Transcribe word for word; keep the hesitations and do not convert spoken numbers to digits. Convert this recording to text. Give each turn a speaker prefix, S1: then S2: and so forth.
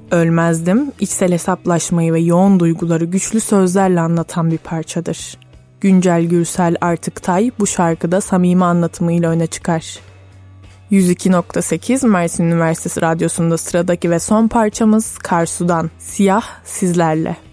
S1: Ölmezdim, içsel hesaplaşmayı ve yoğun duyguları güçlü sözlerle anlatan bir parçadır. Güncel Gürsel Artıktay bu şarkıda samimi anlatımıyla öne çıkar. yüz iki nokta sekiz Mersin Üniversitesi Radyosu'nda sıradaki ve son parçamız Karsu'dan Siyah sizlerle.